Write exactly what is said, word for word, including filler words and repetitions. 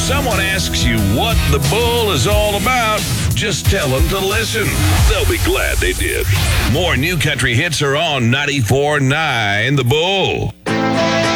someone asks you what the Bull is all about, just tell them to listen. They'll be glad they did. More new country hits are on ninety-four point nine The Bull.